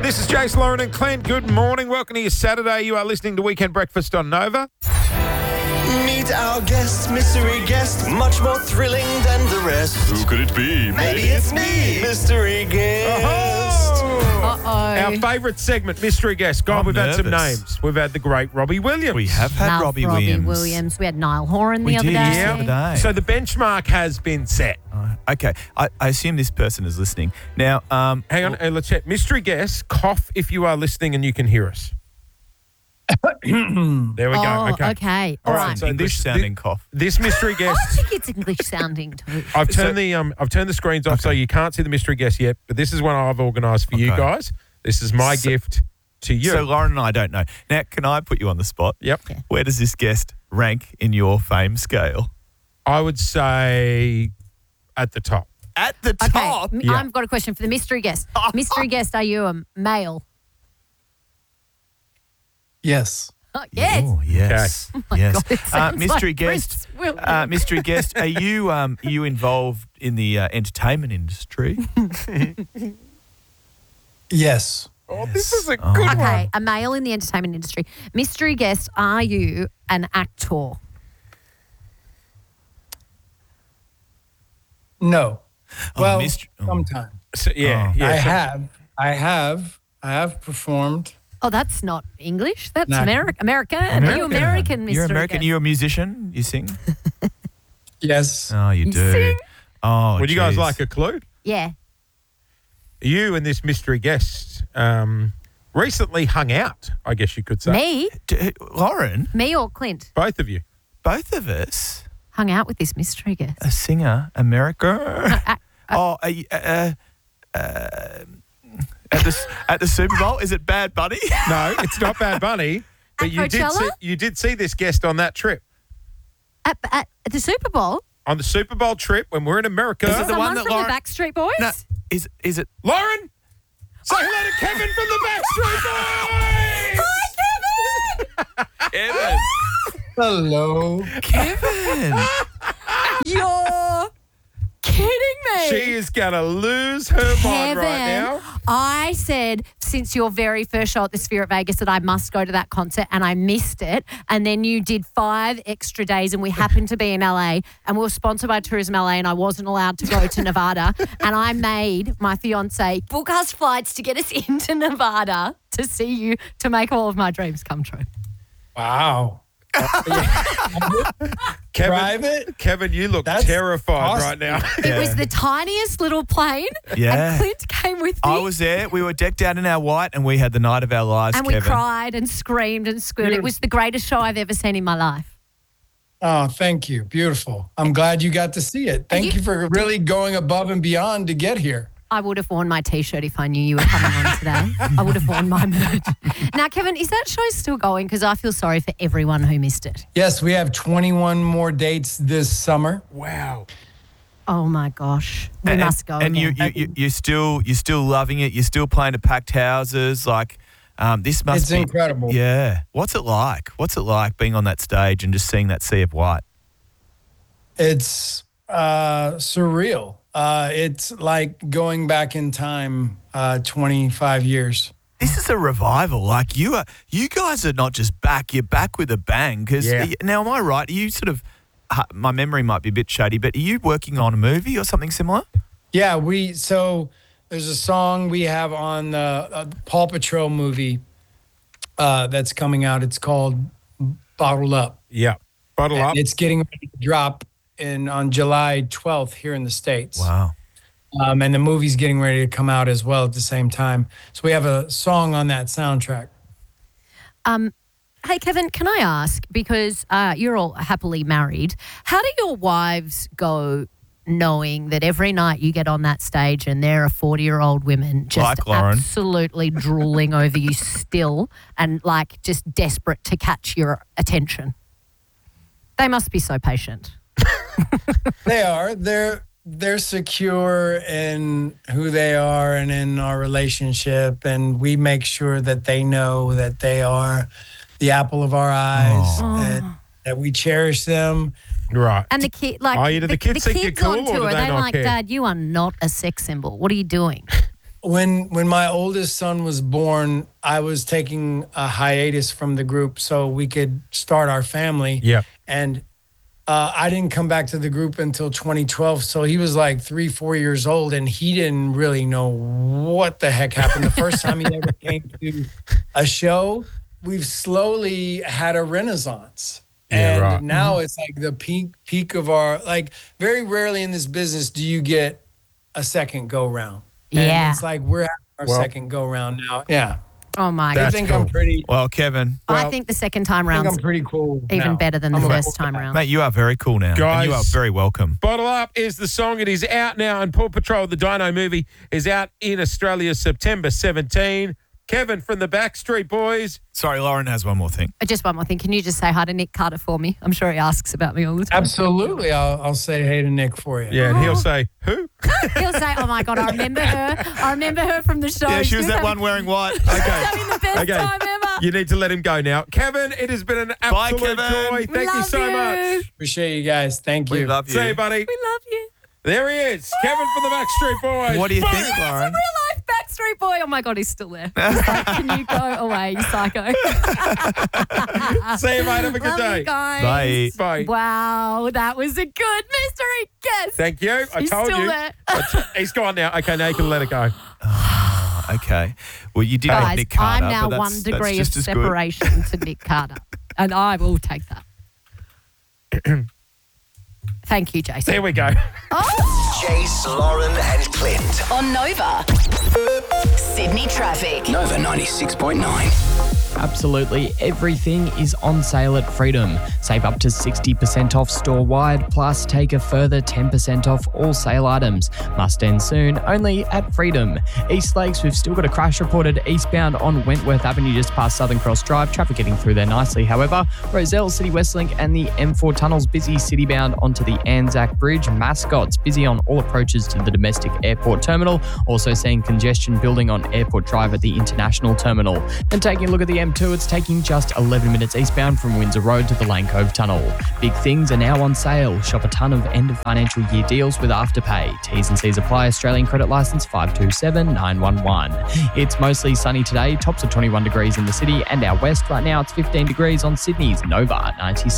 This is Jace, Lauren and Clint. Good morning. Welcome to your Saturday. You are listening to Weekend Breakfast on Nova. Meet our guest, mystery guest, much more thrilling than the rest. Who could it be? Maybe it's me, mystery guest. Our favourite segment, Mystery Guest. God, we've had some nervous. names. We've had the great Robbie Williams. We have had Robbie Williams. We had Niall Horan We the other did, day. yeah. Day. So the benchmark has been set. Okay, I assume this person is listening. Now, Hang on, let's check. Mystery Guest, cough if you are listening and you can hear us. There we go. Oh, Okay. okay. All All right, right. so English-sounding cough. This mystery I guest, think it's English sounding too. I've turned the screens off so you can't see the mystery guest yet, but this is one I've organised for you Okay. guys. This is my gift to you. So Lauren and I don't know. Now, can I put you on the spot? Yep. Yeah. Where does this guest rank in your fame scale? I would say at the top. At the Okay, top. Yeah. I've got a question for the mystery guest. Mystery guest, are you a male? Yes. Yes. Oh, yes. Yes. God, it sounds mystery like guest. Prince William. Mystery guest. Are you involved in the entertainment industry? Yes. Oh, this is a good one. Okay, a male in the entertainment industry. Mystery guest, are you an actor? No. Oh, Well, mystery- oh. sometime. So, yeah, Oh. yeah. I have performed. Oh, that's not English. That's No. American. Are you American, mystery You're American. guest? You're a musician. You sing. Yes. Oh, you You do. sing? Oh, Would you guys geez. like a clue? Yeah. You and this mystery guest recently hung out, I guess you could say. Me? Lauren? Me or Clint? Both of you. Both of us. Hung out with this mystery guest. A singer, America. At the Super Bowl, is it Bad Bunny? No, it's not Bad Bunny. But At you Coachella? did see this guest on that trip. At the Super Bowl? On the Super Bowl trip when we're in America. Is it the Someone one that from Lauren- the Backstreet Boys? No, is it? Lauren, say hello to Kevin from the Backstreet Boys. Kevin. Hello. Kevin. You're kidding me. She is going to lose her mind right now. I said since your very first show at the Sphere at Vegas that I must go to that concert and I missed it. And then you did 5 extra days and we happened to be in LA and we were sponsored by Tourism LA and I wasn't allowed to go to Nevada. And I made my fiance book us flights to get us into Nevada to see you to make all of my dreams come true. Wow. Kevin, you look That's terrified awesome. right now. It was the tiniest little plane Yeah. and Clint came with me. I was there. We were decked out in our white, and we had the night of our lives. and Kevin. we cried and screamed and squealed. It was the greatest show I've ever seen in my life. Oh, thank you. Beautiful. I'm glad you got to see it. Thank you for really going above and beyond to get here. I would have worn my T-shirt if I knew you were coming on today. I would have worn my merch. Now, Kevin, is that show still going? Because I feel sorry for everyone who missed it. Yes, we have 21 more dates this summer. Wow. Oh my gosh, we must go. And again. you're still loving it. You're still playing to packed houses. Like this must It's be incredible. Yeah. What's it like? What's it like being on that stage and just seeing that sea of white? It's surreal. It's like going back in time 25 years. This is a revival. Like you guys are not just back. You're back with a bang. Because Yeah. now, am I right? Are you sort of? My memory might be a bit shady, but are you working on a movie or something similar? Yeah, so there's a song we have on the Paw Patrol movie that's coming out. It's called Bottled Up. Yeah. Bottle up. It's getting ready to drop on July 12th here in the States. Wow. And the movie's getting ready to come out as well at the same time. So we have a song on that soundtrack. Hey, Kevin, can I ask, because you're all happily married, how do your wives go knowing that every night you get on that stage and there are 40-year-old women just Like Lauren. absolutely drooling over you still and like just desperate to catch your attention? They must be so patient. They are. They're secure in who they are and in our relationship, and we make sure that they know that they are the apple of our eyes, and that we cherish them. Right. And the kid, like, Oh, yeah, do the kids think you're cool, on or tour, do they they're not like, care? Dad, you are not a sex symbol. What are you doing? when my oldest son was born, I was taking a hiatus from the group so we could start our family. Yeah. And I didn't come back to the group until 2012. So he was like 3-4 years old, and he didn't really know what the heck happened. The first time he ever came to a show, we've slowly had a renaissance. Yeah, and right. now it's like the peak of our, like, very rarely in this business do you get a second go round. And Yeah. it's like we're having our second go round now. Yeah. Oh my I That's God. think cool. I'm pretty. Well, Kevin, I think the second time I think round's I'm pretty cool. even now. better than the I'm a first cool time guy. round. mate, you are very cool now. Guys. And you are very welcome. Bottle Up is the song. It is out now, and Paw Patrol, the Dino movie, is out in Australia September 17. Kevin from the Backstreet Boys. Sorry, Lauren has one more thing. Just one more thing. Can you just say hi to Nick Carter for me? I'm sure he asks about me all the time. Absolutely. I'll say hey to Nick for you. Yeah, and he'll say, who? He'll say, "Oh my God, I remember her. I remember her from the show. Yeah, she was that having- one wearing white. She was Okay. having the best time ever." You need to let him go now. Kevin, it has been an Bye, absolute Kevin. joy. We Thank you love so you. much. Appreciate you guys. Thank you. We love you. See you, buddy. We love you. There he is, Kevin from the Backstreet Boys. What do you Boom. think, Lauren? Real life Backstreet Boy. Oh my God, he's still there. He's like, "Can you go away, you psycho?" See you, mate. Have a good Love day. you guys. Bye. Bye. Wow, that was a good mystery guess. Thank you. I He's told still you. there. He's gone now. Okay, now you can let it go. Okay. Well, you did have Guys, Nick Carter. I'm now but one that's degree of just as good. separation to Nick Carter, and I will take that. Thank you, Jason. There we go. Jace, Lauren, and Clint. On Nova. Sydney traffic. Nova 96.9. Absolutely everything is on sale at Freedom. Save up to 60% off store-wide, plus take a further 10% off all sale items. Must end soon, only at Freedom. East Lakes, we've still got a crash reported eastbound on Wentworth Avenue just past Southern Cross Drive. Traffic getting through there nicely, however. Rozelle, City Westlink and the M4 tunnels busy citybound onto the Anzac Bridge. Mascots busy on all approaches to the domestic airport terminal. Also seeing congestion building on Airport Drive at the international terminal. And taking a look at the M2, it's taking just 11 minutes eastbound from Windsor Road to the Lane Cove Tunnel. Big things are now on sale. Shop a ton of end of financial year deals with Afterpay. T's and C's apply. Australian credit license 527911. It's mostly sunny today. Tops of 21 degrees in the city and our west. Right now it's 15 degrees on Sydney's Nova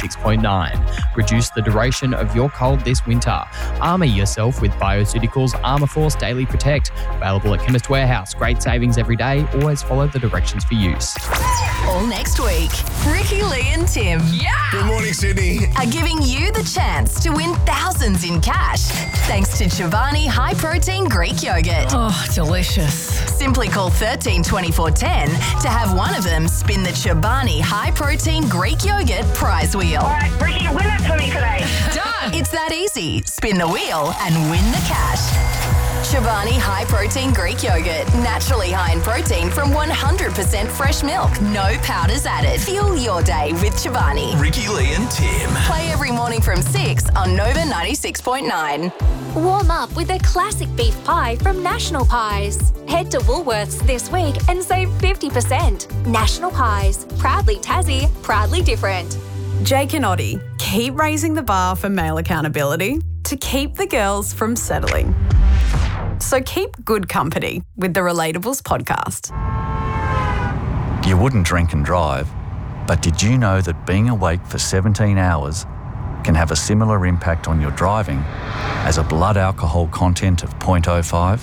96.9. Reduce the duration of your cold this winter. Armour yourself with Bioceuticals Armour Force Daily Protect. Available at Chemist Warehouse. Great savings every day. Always follow the directions for use. All next week. Ricky, Lee, and Tim. Good morning, Sydney. Are giving you the chance to win thousands in cash thanks to Chobani High Protein Greek Yogurt. Oh, delicious. Simply call 13 24 10 to have one of them spin the Chobani High Protein Greek Yogurt prize wheel. All right, Ricky, win it for me today. Done! It's that easy. Spin the wheel and win the cash. Chobani High Protein Greek Yogurt. Naturally high in protein from 100% fresh milk. No powders added. Fuel your day with Chobani. Ricky, Lee, and Tim. Play every morning from 6 on Nova 96.9. Warm up with a classic beef pie from National Pies. Head to Woolworths this week and save 50%. National Pies. Proudly Tassie, proudly different. Jake and Oddie, keep raising the bar for male accountability to keep the girls from settling. So keep good company with the Relatables podcast. You wouldn't drink and drive, but did you know that being awake for 17 hours can have a similar impact on your driving as a blood alcohol content of 0.05?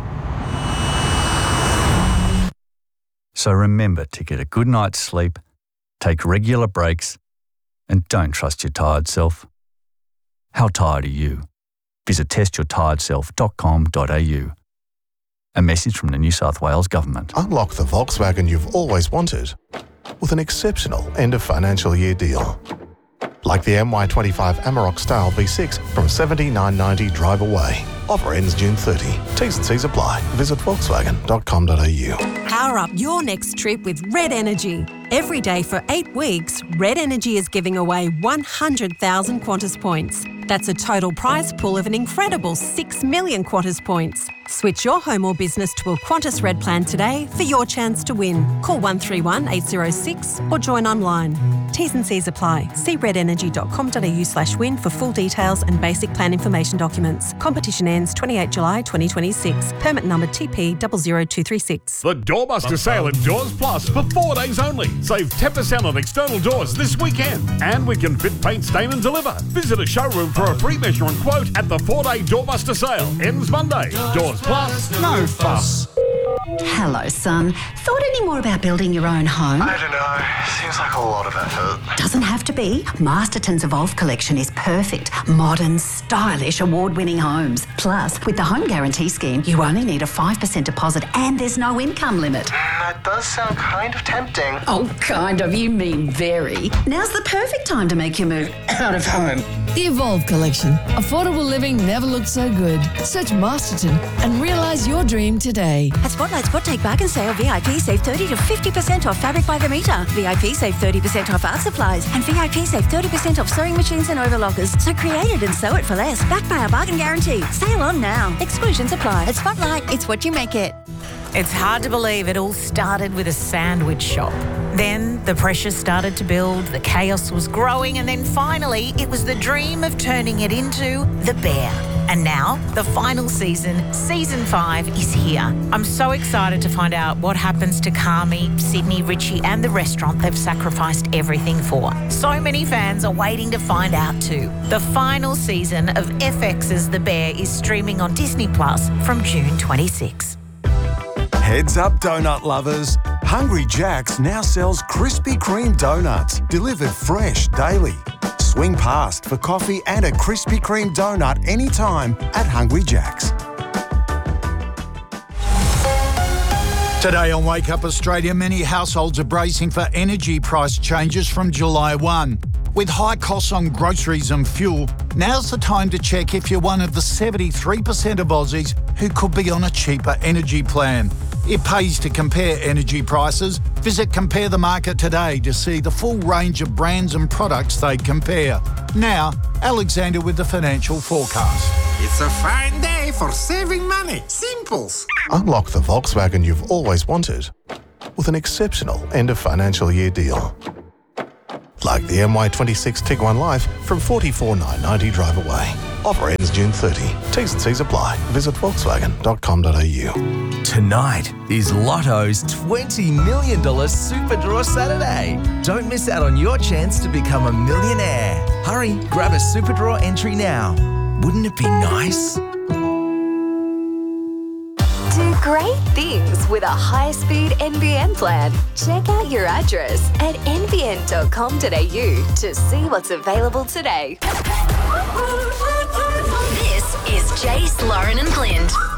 So remember to get a good night's sleep, take regular breaks, and don't trust your tired self. How tired are you? Visit testyourtiredself.com.au. A message from the New South Wales Government. Unlock the Volkswagen you've always wanted with an exceptional end of financial year deal. Like the MY25 Amarok Style V6 from $79.90 drive away. Offer ends June 30. T's and C's apply. Visit volkswagen.com.au. Power up your next trip with Red Energy. Every day for 8 weeks, Red Energy is giving away 100,000 Qantas points. That's a total prize pool of an incredible 6 million Qantas points. Switch your home or business to a Qantas Red plan today for your chance to win. Call 131 806 or join online. T's and C's apply. See redenergy.com.au/win for full details and basic plan information documents. Competition ends 28 July 2026. Permit number TP 00236. The Doorbuster sale at Doors Plus for 4 days only. Save 10% on external doors this weekend. And we can fit, paint, stain and deliver. Visit a showroom for a free measure and quote at the 4-day Doorbuster sale. Ends Monday. Doors Plus, no fuss. Hello, son. Thought any more about building your own home? I don't know. Seems like a lot of effort. Doesn't have to be. Masterton's Evolve collection is perfect. Modern, stylish, award-winning homes. Plus, with the Home Guarantee Scheme, you only need a 5% deposit and there's no income limit. That does sound kind of tempting. Oh, kind of. You mean very. Now's the perfect time to make your move out of home. The Evolve collection. Affordable living never looked so good. Search Masterton and realise your dream today. At Spotlight Spot Take Bargain Sale, VIP save 30 to 50% off fabric by the metre. VIP save 30% off art supplies. And VIP save 30% off sewing machines and overlockers. So create it and sew it for less. Backed by our bargain guarantee. Sale on now. Exclusions apply. At Spotlight, it's what you make it. It's hard to believe it all started with a sandwich shop. Then the pressure started to build, the chaos was growing, and then finally it was the dream of turning it into The Bear. And now, the final season, Season 5, is here. I'm so excited to find out what happens to Carmi, Sydney, Richie and the restaurant they've sacrificed everything for. So many fans are waiting to find out too. The final season of FX's The Bear is streaming on Disney Plus from June 26. Heads up, donut lovers. Hungry Jack's now sells Krispy Kreme donuts, delivered fresh daily. Swing past for coffee and a Krispy Kreme donut anytime at Hungry Jack's. Today on Wake Up Australia, many households are bracing for energy price changes from July 1. With high costs on groceries and fuel, now's the time to check if you're one of the 73% of Aussies who could be on a cheaper energy plan. It pays to compare energy prices. Visit Compare the Market today to see the full range of brands and products they compare. Now, Alexander with the financial forecast. It's a fine day for saving money. Simples. Unlock the Volkswagen you've always wanted with an exceptional end of financial year deal. Like the MY26 Tiguan Life from $44,990 drive away. Offer ends June 30. T's and C's apply. Visit volkswagen.com.au. Tonight is Lotto's $20 million Super Draw Saturday. Don't miss out on your chance to become a millionaire. Hurry, grab a Super Draw entry now. Wouldn't it be nice? Do great things with a high-speed NBN plan. Check out your address at nbn.com.au to see what's available today. This is Jace, Lauren and Clint.